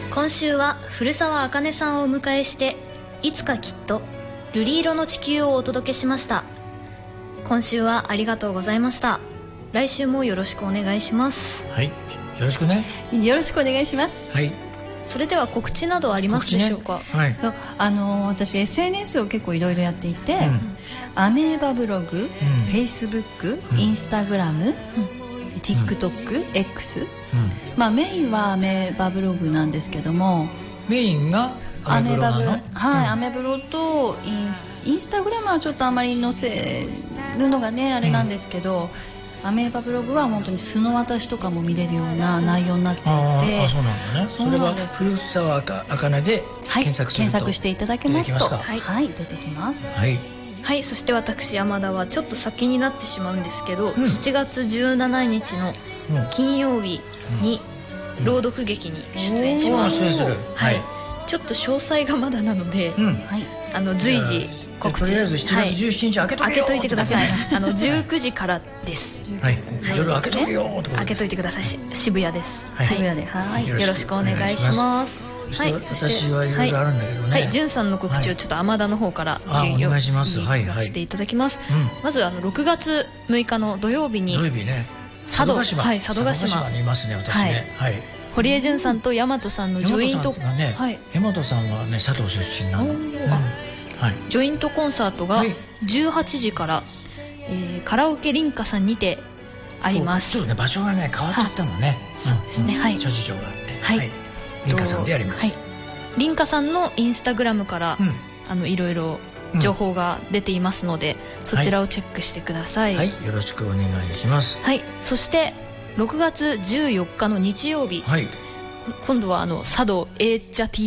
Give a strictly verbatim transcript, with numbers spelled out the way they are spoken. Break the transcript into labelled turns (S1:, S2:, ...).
S1: 今週は古澤茜さんをお迎えして、いつかきっと瑠璃色の地球をお届けしました。今週はありがとうございました。来週もよろしくお願いします。
S2: はい、よろしくね。
S3: よろしくお願いします。
S2: はい。
S1: それでは告知などありますでしょうか。
S2: ね、はい、
S3: そう、あの私 エスエヌエス を結構いろいろやっていて、うん、アメーバブログ、うん、フェイスブック、インスタグラム、うん、TikTok、うん、X、うん、まあメインはアメーバブログなんですけども、
S2: メインがアメブロなの？
S3: はい、うん、アメブロとインス、インスタグラムはちょっとあまり載せるのがねあれなんですけど、うん、アメーバブログは本当に素の私とかも見れるような内容になっていて、
S2: ああ、そうなんだね。それは古澤茜で検索すると、
S3: はい、検索していただけますと、
S1: はい、
S3: はい、出てきます。
S2: はい、
S1: はい、そして私山田はちょっと先になってしまうんですけど、うん、しちがつじゅうしちにちの金曜日に朗読劇に出演します。
S2: うんうん、出演する。
S1: はい、はい、ちょっと詳細がまだなので、うん、あの随時告知、
S2: とりあえずしちがつじゅうしちにち開けとけよ、
S1: 開けといてください。あのじゅうくじからです。
S2: はい、夜開けとけよ、
S1: 開けといてください。渋谷です。
S3: はい、渋谷で、はい、
S1: よろしくお願いします。はい、
S2: そして私はいろいろあるんだけどね。
S1: はい、じゅんさんの告知をちょっと天田の方から
S2: お願いします。
S1: 言わせていただきます。まずあのろくがつむいかの土曜日に
S2: 土曜日ね、
S1: 佐渡島、はい、佐渡島
S2: にいますね、私ね。はい。
S1: 堀江潤さんと大和さんのジョイント、
S2: 大和さんはね佐渡出身なの。
S1: はい、ジョイントコンサートがじゅうはちじから、えー、カラオケ凛花さんにてあります。
S2: ちょっとね場所がね変わっちゃったのね。
S1: そうですね。はい。
S2: 諸事情があって。
S1: はい。
S2: 凛花さんでやります。はい。
S1: 凛花さんのインスタグラムから、うん、あのいろいろ情報が出ていますので、うん、そちらをチェックしてください。
S2: はい、はい、よろしくお願いします。
S1: はい。そしてろくがつじゅうよっかの日曜日、はい、今度はあの佐渡エーチャ ティー